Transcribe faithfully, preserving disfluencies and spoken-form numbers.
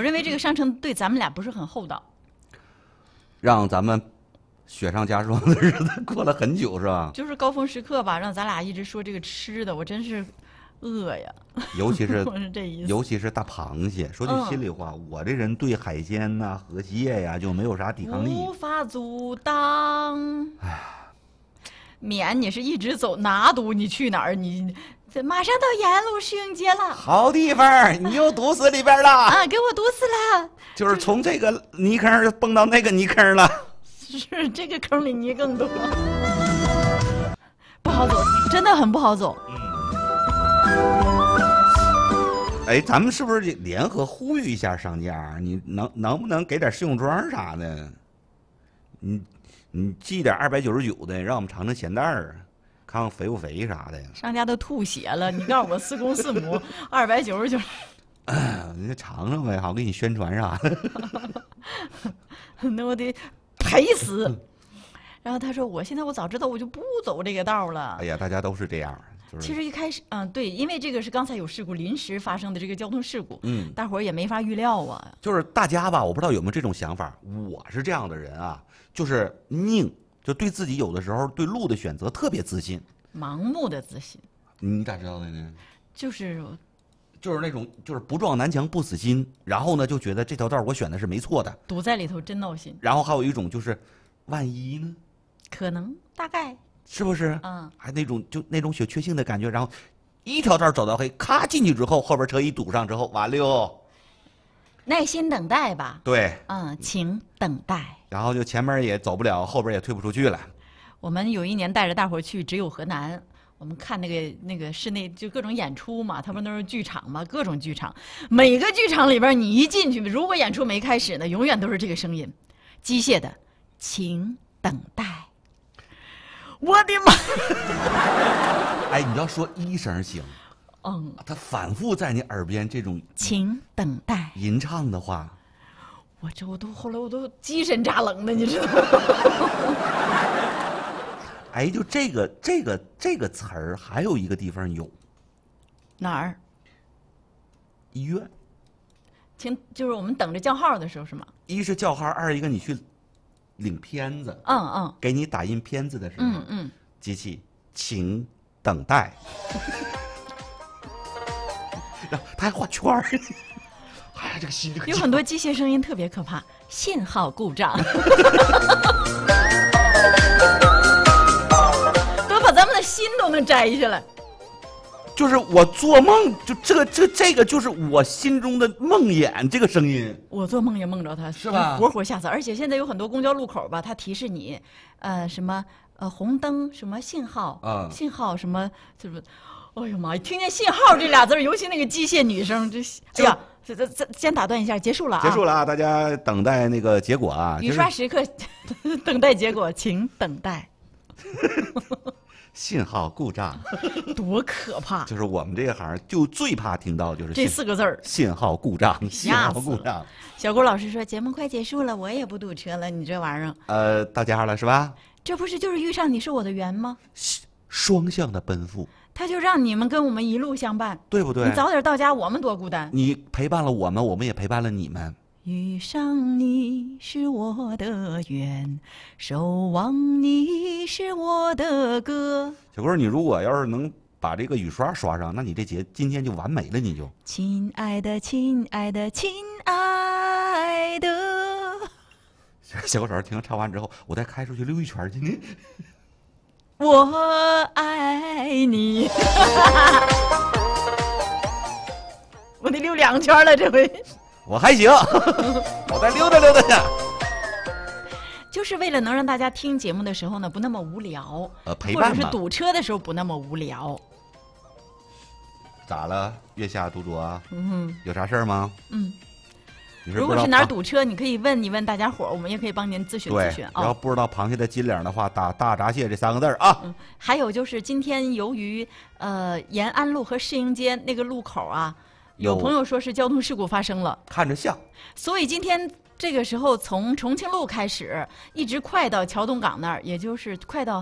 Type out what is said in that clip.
我认为这个商城对咱们俩不是很厚道， 让咱们雪上加霜的日子过了很久，是吧？ 就是高峰时刻吧，让咱俩一直说这个吃的，我真是饿呀。 尤其是我是这意思。 尤其是大螃蟹。说句心里话，嗯、我这人对海鲜呐、啊、河蟹呀就没有啥抵抗力， 无法阻挡。哎，免你是一直走哪堵你去哪儿，你这马上到沿路试营街了。 好地方，你又堵死里边了啊！给我堵死了。 就是从这个泥坑蹦到那个泥坑了。 是这个坑里泥更多，不好走，真的很不好走。 哎，咱们是不是联合呼吁一下商家？你能能不能给点试用装啥的？你你寄点二百九十九的，让我们尝尝咸淡儿，看看肥不肥啥的。 商家都吐血了，你告诉我四公四母，二百九十九， 你就尝尝呗，好给你宣传啥的。 那我得赔死。然后他说：“我现在我早知道我就不走这个道了。” 哎呀，大家都是这样。 其实一开始，嗯，对，因为这个是刚才有事故临时发生的这个交通事故， 嗯， 大伙儿也没法预料啊。 就是大家吧，我不知道有没有这种想法，我是这样的人啊，就是拧，就对自己有的时候对路的选择特别自信， 盲目的自信。 你咋知道的呢？ 就是就是那种就是不撞南墙不死心，然后呢就觉得这条道我选的是没错的， 堵在里头真闹心。 然后还有一种就是万一呢？ 可能大概。 是不是？ 嗯， 还那种就那种小确幸的感觉，然后一条道走到黑，咔进去之后，后边车一堵上之后，完了哟。 耐心等待吧。 对， 嗯，请等待。 然后就前面也走不了，后边也退不出去了。 我们有一年带着大伙儿去只有河南，我们看那个那个室内就各种演出嘛，他们都是剧场嘛，各种剧场，每个剧场里边你一进去，如果演出没开始呢，永远都是这个声音，机械的，请等待。我的妈！ 哎，你要说一声行， 嗯， 他反复在你耳边这种请等待吟唱的话， 我这我都后来我都精神扎冷的，你知道吗？ 哎，就这个这个这个词儿，还有一个地方有哪儿？ 医院。 请就是我们等着叫号的时候是吗？ 一是叫号，二一个你去领片子， 嗯嗯， 给你打印片子的时候， 嗯嗯， 机器请等待，然后他还画圈儿，哎呀，这个心这个有很多机械声音特别可怕，信号故障，都把咱们的心都能摘下来。 就是我做梦，就这个这这个就是我心中的梦魇，这个声音， 我做梦也梦着它， 是吧？ 活活吓死！而且现在有很多公交路口吧，它提示你，呃，什么呃红灯什么信号， 啊、 信号什么，是不是？哎呀妈呀！听见信号这俩字儿，尤其那个机械女声，这哎呀，这这这先打断一下，结束了啊！ 结束了啊！大家等待那个结果啊！ 雨刷时刻，等待结果，请等待。 信号故障， 多可怕！ 就是我们这一行就最怕听到就是这四个字儿： 信号故障，信号故障。 小郭老师说：“节目快结束了，我也不堵车了。”你这玩意儿， 呃，到家了是吧？ 这不是就是遇上你是我的缘吗？ 双向的奔赴， 他就让你们跟我们一路相伴， 对不对？ 你早点到家，我们多孤单。 你陪伴了我们，我们也陪伴了你们。 遇上你是我的缘，守望你是我的歌。 小郭，你如果要是能把这个雨刷刷上，那你这节今天就完美了，你就。 亲爱的，亲爱的，亲爱的。 小郭老师听了唱完之后，我再开出去溜一圈去。 我爱你。我得溜两圈了，这回。 我还行，我再溜达溜达去。 就是为了能让大家听节目的时候呢不那么无聊， 呃，陪伴或者是堵车的时候不那么无聊。 咋了？月下独酌啊？ 嗯， 有啥事儿吗？ 嗯， 你是如果是哪儿堵车，你可以问一问大家伙儿，我们也可以帮您咨询咨询啊。 对，要不知道螃蟹的斤两的话，打大闸蟹这三个字儿啊。 嗯，还有就是今天由于呃延安路和市营街那个路口啊。有朋友说是交通事故发生了， 看着像， 所以今天这个时候从重庆路开始，一直快到桥东港那儿，也就是快到